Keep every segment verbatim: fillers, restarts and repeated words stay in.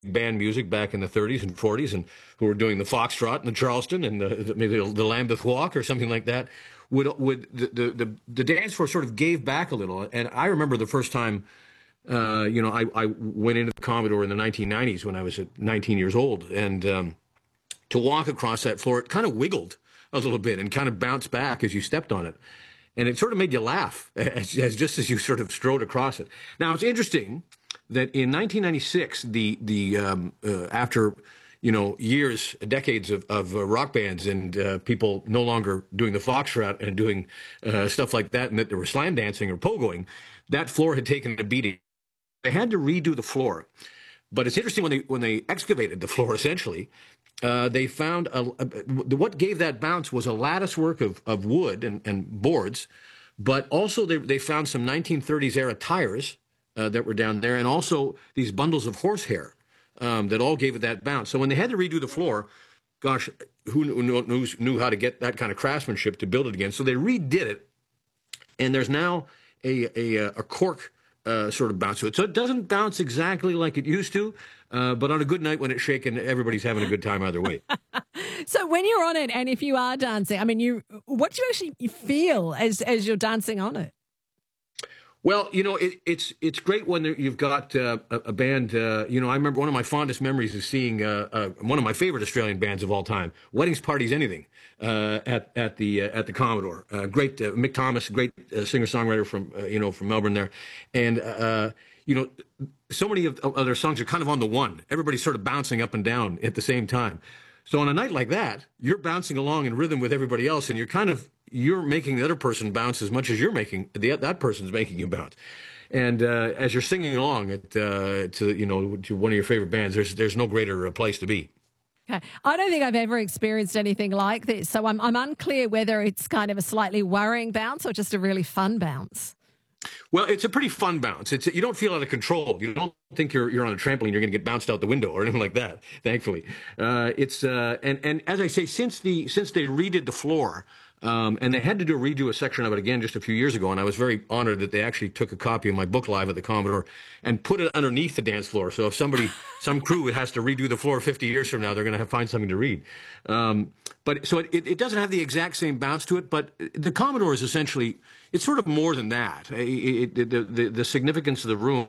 band music back in the thirties and forties, and who were doing the foxtrot and the Charleston and the, the, maybe the, the Lambeth Walk or something like that, would would the, the the the dance floor sort of gave back a little. And I remember the first time, uh, you know, I, I went into the Commodore in the nineteen nineties when I was nineteen years old, and um, to walk across that floor, it kind of wiggled a little bit and kind of bounced back as you stepped on it. And it sort of made you laugh as, as just as you sort of strode across it. Now, it's interesting that in nineteen ninety-six, the the um, uh, after you know years, decades of, of uh, rock bands and uh, people no longer doing the foxtrot and doing uh, stuff like that, and that they were slam dancing or pogoing, that floor had taken a beating. They had to redo the floor. But it's interesting when they when they excavated the floor, essentially, uh, they found a, a, what gave that bounce was a lattice work of, of wood and, and boards, but also they, they found some nineteen thirties era tires uh, that were down there, and also these bundles of horsehair um, that all gave it that bounce. So when they had to redo the floor, gosh, who knew, knew, knew how to get that kind of craftsmanship to build it again? So they redid it, and there's now a, a, a cork Uh, sort of bounce to it. So it doesn't bounce exactly like it used to, uh, but on a good night when it's shaking, everybody's having a good time either way. So when you're on it, and if you are dancing, I mean, you what do you actually feel as as you're dancing on it? Well, you know, it, it's it's great when there, you've got uh, a, a band. Uh, you know, I remember one of my fondest memories is seeing uh, uh, one of my favorite Australian bands of all time, Weddings, Parties, Anything, uh, at at the uh, at the Commodore. Uh, great uh, Mick Thomas, great uh, singer songwriter from uh, you know from Melbourne there, and uh, you know, so many of, of their songs are kind of on the one. Everybody's sort of bouncing up and down at the same time. So on a night like that, you're bouncing along in rhythm with everybody else, and you're kind of you're making the other person bounce as much as you're making the that person's making you bounce. And uh, as you're singing along at, uh, to you know to one of your favorite bands, there's there's no greater place to be. Okay. I don't think I've ever experienced anything like this, so I'm I'm unclear whether it's kind of a slightly worrying bounce or just a really fun bounce. Well, it's a pretty fun bounce. It's you don't feel out of control. You don't think you're you're on a trampoline. You're going to get bounced out the window or anything like that. Thankfully, uh, it's uh, and and as I say, since the since they redid the floor. Um, and they had to do a redo a section of it again just a few years ago, and I was very honored that they actually took a copy of my book live at the Commodore and put it underneath the dance floor. So if somebody, some crew has to redo the floor fifty years from now, they're going to find something to read. Um, but so it, it doesn't have the exact same bounce to it, but the Commodore is essentially, it's sort of more than that. It, it, the, the, the significance of the room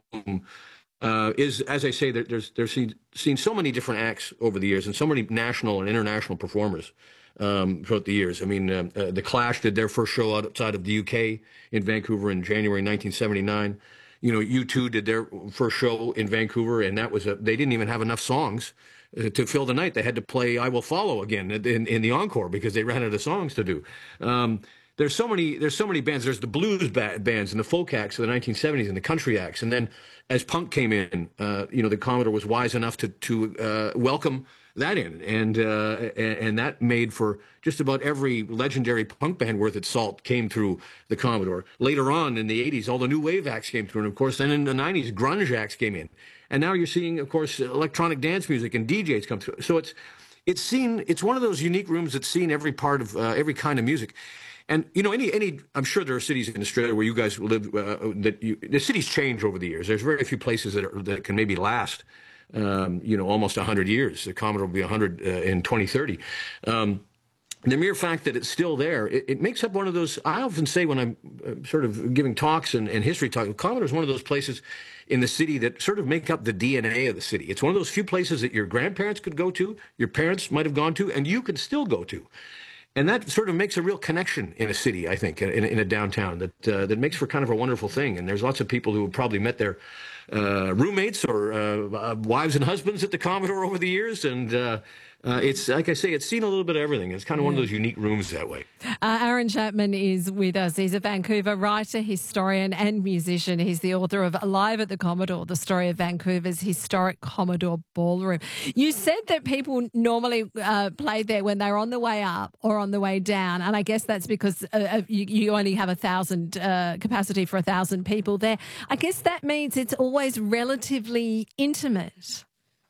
uh, is, as I say, there, there's there's seen, seen so many different acts over the years and so many national and international performers. Um, throughout the years. I mean, uh, uh, The Clash did their first show outside of the U K in Vancouver in January nineteen seventy-nine. You know, U two did their first show in Vancouver, and that was a, they didn't even have enough songs uh, to fill the night. They had to play I Will Follow again in, in the encore because they ran out of songs to do. Um, there's so many there's so many bands. There's the blues ba- bands and the folk acts of the nineteen seventies and the country acts. And then as punk came in, uh, you know, the Commodore was wise enough to, to uh, welcome that in, and, uh, and and that made for just about every legendary punk band worth its salt came through the Commodore. Later on in the eighties, all the new wave acts came through, and of course, then in the nineties, grunge acts came in, and now you're seeing, of course, electronic dance music and D Js come through. So it's it's seen it's one of those unique rooms that's seen every part of uh, every kind of music. And you know, any any I'm sure there are cities in Australia where you guys live uh, that you, the cities change over the years. There's very few places that are, that can maybe last. Um, you know, almost one hundred years. The Commodore will be one hundred uh, in twenty thirty. Um, the mere fact that it's still there, it, it makes up one of those, I often say when I'm uh, sort of giving talks and, and history talk, Commodore is one of those places in the city that sort of make up the D N A of the city. It's one of those few places that your grandparents could go to, your parents might have gone to, and you can still go to. And that sort of makes a real connection in a city, I think, in, in a downtown that uh, that makes for kind of a wonderful thing. And there's lots of people who have probably met their uh, roommates or uh, wives and husbands at the Commodore over the years. And uh, uh, it's, like I say, it's seen a little bit of everything. It's kind of yeah. one of those unique rooms that way. Uh, Aaron Chapman is with us. He's a Vancouver writer, historian and musician. He's the author of Live at the Commodore, the story of Vancouver's historic Commodore Ballroom. You said that people normally uh, played there when they were on the way up or on the way down, and I guess that's because uh, you, you only have a thousand uh, capacity for a thousand people there. I guess that means it's always relatively intimate.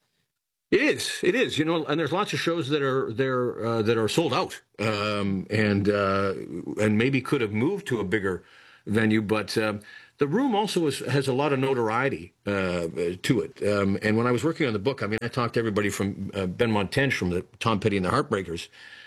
It is. It is. You know, and there's lots of shows that are there uh, that are sold out, um, and uh, and maybe could have moved to a bigger venue, but um, the room also is, has a lot of notoriety uh, to it. Um, and when I was working on the book, I mean, I talked to everybody from uh, Benmont Tench, from the Tom Petty and the Heartbreakers,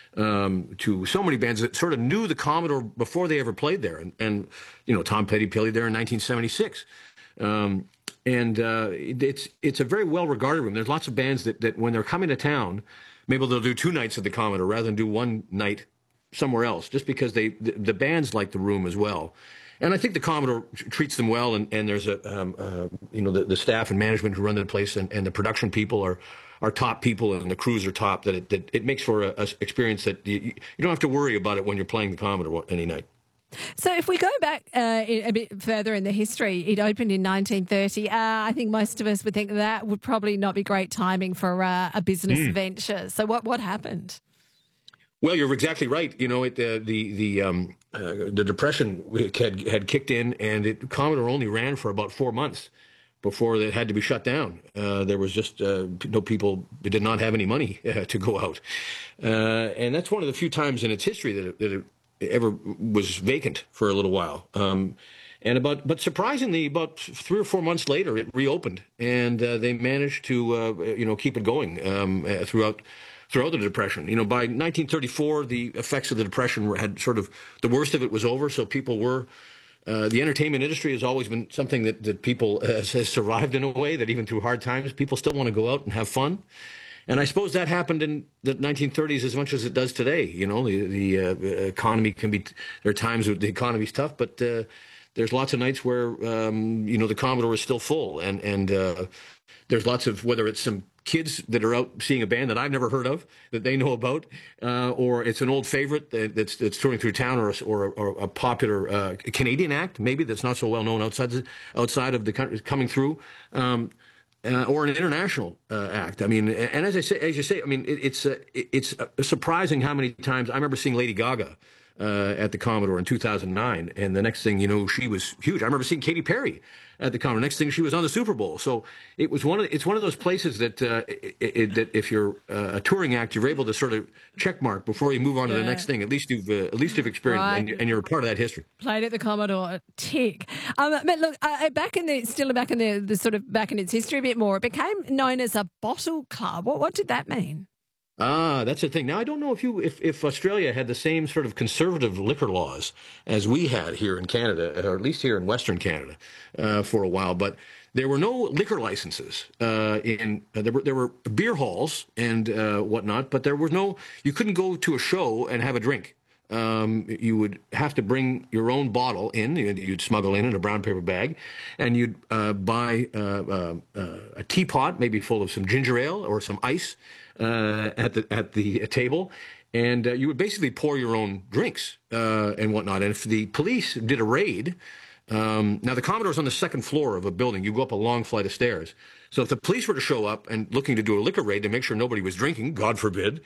um, to so many bands that sort of knew the Commodore before they ever played there. And, and you know, Tom Petty played there in nineteen seventy-six. Um, and uh, it's it's a very well-regarded room. There's lots of bands that, that when they're coming to town, maybe they'll do two nights at the Commodore rather than do one night somewhere else, just because they the, the bands like the room as well. And I think the Commodore treats them well, and, and there's a, um, uh, you know, the, the staff and management who run the place, and, and the production people are, are top people, and the crews are top, that it, that it makes for a, a experience that you, you don't have to worry about it when you're playing the Commodore any night. So if we go back uh, a bit further in the history, it opened in nineteen thirty. Uh, I think most of us would think that would probably not be great timing for uh, a business mm. venture. So what, what happened? Well, you're exactly right. You know, it, uh, the the um, uh, the Depression had had kicked in, and it, Commodore only ran for about four months before it had to be shut down. Uh, there was just uh, no people did not have any money uh, to go out, uh, and that's one of the few times in its history that it, that it ever was vacant for a little while. Um, and about, but surprisingly, about three or four months later, it reopened, and uh, they managed to uh, you know keep it going um, uh, throughout. Throughout the Depression. You know, by nineteen thirty-four, the effects of the Depression were, had sort of, the worst of it was over, so people were, uh, the entertainment industry has always been something that, that people uh, has survived in a way, that even through hard times, people still want to go out and have fun. And I suppose that happened in the nineteen thirties as much as it does today. You know, the, the uh, economy can be, there are times when the economy's tough, but uh, there's lots of nights where, um, you know, the Commodore is still full, and, and uh, there's lots of, whether it's some kids that are out seeing a band that I've never heard of, that they know about, uh, or it's an old favorite that, that's that's touring through town, or a, or, or a popular uh, Canadian act, maybe, that's not so well known outside the, outside of the country coming through, um, uh, or an international uh, act. I mean, and as I say, as you say, I mean, it, it's uh, it, it's surprising how many times I remember seeing Lady Gaga uh, at the Commodore in two thousand nine, and the next thing you know, she was huge. I remember seeing Katy Perry at the Commodore. Next thing, she was on the Super Bowl. So it was one of it's one of those places that uh, it, it, that if you're uh, a touring act, you're able to sort of check mark before you move on yeah. to the next thing. At least you've uh, at least you've experienced, right. and, and you're a part of that history. Played at the Commodore, tick. Um, but look, uh, back in the still back in the, the sort of back in its history a bit more, it became known as a bottle club. What what did that mean? Ah, that's the thing. Now, I don't know if you if, if Australia had the same sort of conservative liquor laws as we had here in Canada, or at least here in Western Canada, uh, for a while. But there were no liquor licenses. Uh, in uh, there were there were beer halls and uh, whatnot, but there was no. You couldn't go to a show and have a drink. Um, you would have to bring your own bottle in. You'd, you'd smuggle in in a brown paper bag, and you'd uh, buy uh, uh, uh, a teapot, maybe full of some ginger ale or some ice, uh, at the at the table, and uh, you would basically pour your own drinks uh, and whatnot. And if the police did a raid, um, now the Commodore's on the second floor of a building. You go up a long flight of stairs. So if the police were to show up and looking to do a liquor raid to make sure nobody was drinking, God forbid,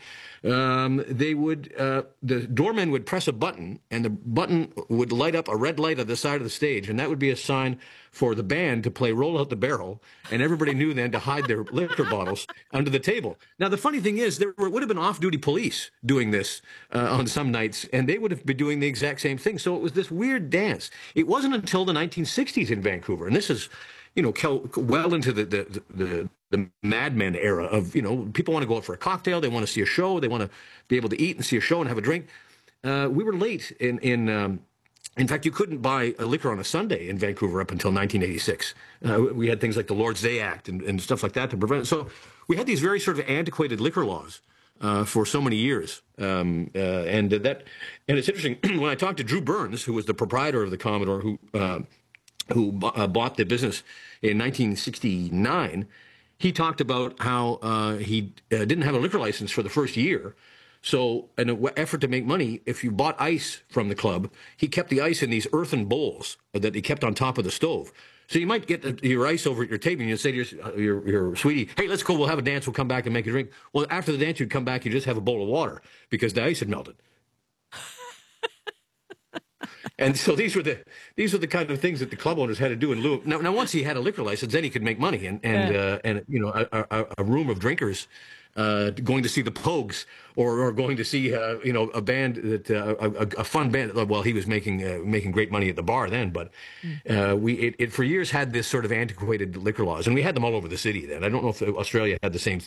um, they would, uh, the doorman would press a button, and the button would light up a red light at the side of the stage, and that would be a sign for the band to play Roll Out the Barrel, and everybody knew then to hide their liquor bottles under the table. Now, the funny thing is, there would have been off-duty police doing this uh, on some nights, and they would have been doing the exact same thing. So it was this weird dance. It wasn't until the nineteen sixties in Vancouver, and this is, you know, well into the, the, the, the Mad Men era of, you know, people want to go out for a cocktail, they want to see a show, they want to be able to eat and see a show and have a drink. Uh, we were late in, in, um, in fact, you couldn't buy a liquor on a Sunday in Vancouver up until nineteen eighty-six. Uh, we had things like the Lord's Day Act and, and stuff like that to prevent it. So we had these very sort of antiquated liquor laws uh, for so many years. Um, uh, and that, and it's interesting, when I talked to Drew Burns, who was the proprietor of the Commodore, who, uh, who uh, bought the business in nineteen sixty-nine, he talked about how uh, he uh, didn't have a liquor license for the first year. So in an effort to make money, if you bought ice from the club, he kept the ice in these earthen bowls that he kept on top of the stove. So you might get your ice over at your table, and you'd say to your, your, your sweetie, hey, let's go, we'll have a dance, we'll come back and make a drink. Well, after the dance, you'd come back, you just have a bowl of water because the ice had melted. And so these were the these were the kind of things that the club owners had to do in lieu of. Now, now once he had a liquor license, then he could make money, and and yeah. uh, and you know a, a, a room of drinkers uh, going to see the Pogues, or, or going to see uh, you know a band that uh, a, a fun band. Well, he was making uh, making great money at the bar then, but uh, we it, it for years had this sort of antiquated liquor laws, and we had them all over the city then. I don't know if Australia had the same thing.